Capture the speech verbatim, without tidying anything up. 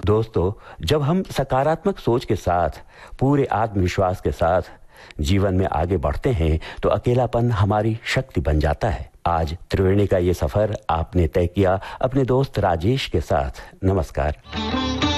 दोस्तों, जब हम सकारात्मक सोच के साथ, पूरे आत्मविश्वास के साथ जीवन में आगे बढ़ते हैं तो अकेलापन हमारी शक्ति बन जाता है। आज त्रिवेणी का ये सफर आपने तय किया अपने दोस्त राजेश के साथ। नमस्कार।